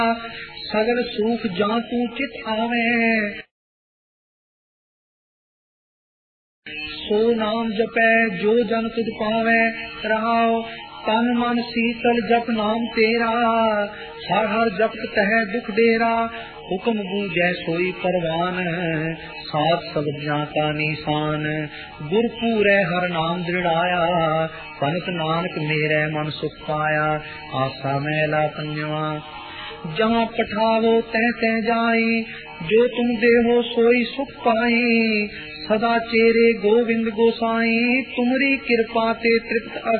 सगल सुख जा तू चित आवे। सो नाम जपै जो जन तुझ पावे। रहाओ तन मन शीतल जप नाम तेरा। हर हर जपत तह दुख डेरा। हुक्म गूंजै सोई परवान। सात सबदियां का निशान। गुर पूरै हर नाम दृढ़ाया। पनत नानक मेरे मन सुख पाया। आसा मैला पंजवा जहाँ पठावो तह तह जाई। जो तुम देहो सोई सुख पाई। सदा चेरे गोविंद गोसाई। तुमरी कृपा ते तृप्त